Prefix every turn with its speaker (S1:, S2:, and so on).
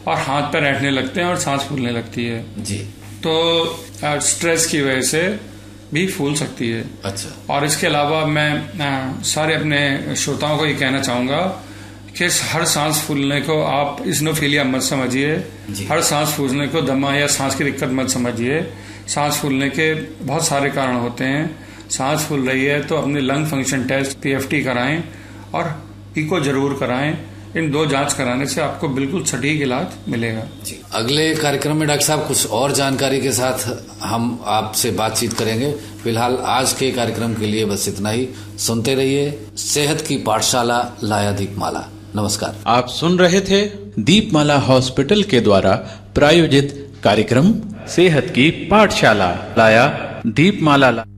S1: और हाथ पैर ऐंठने लगते हैं और सांस फूलने लगती है
S2: जी।
S1: तो स्ट्रेस की वजह से भी फूल सकती है।
S2: अच्छा।
S1: और इसके अलावा मैं सारे अपने श्रोताओं को ये कहना चाहूँगा कि हर सांस फूलने को आप इस्नोफीलिया मत समझिए, हर सांस फूलने को दमा या सांस की दिक्कत मत समझिए। सांस फूलने के बहुत सारे कारण होते हैं। सांस फूल रही है तो अपने लंग फंक्शन टेस्ट PFT कराएं और इको जरूर कराएं। इन 2 जांच कराने से आपको बिल्कुल सटीक इलाज मिलेगा।
S2: जी। अगले कार्यक्रम में डॉक्टर साहब कुछ और जानकारी के साथ हम आपसे बातचीत करेंगे। फिलहाल आज के कार्यक्रम के लिए बस इतना ही। सुनते रहिए सेहत की पाठशाला लाया दीपमाला। नमस्कार।
S3: आप सुन रहे थे दीपमाला हॉस्पिटल के द्वारा प्रायोजित कार्यक्रम सेहत की पाठशाला लाया दीपमाला।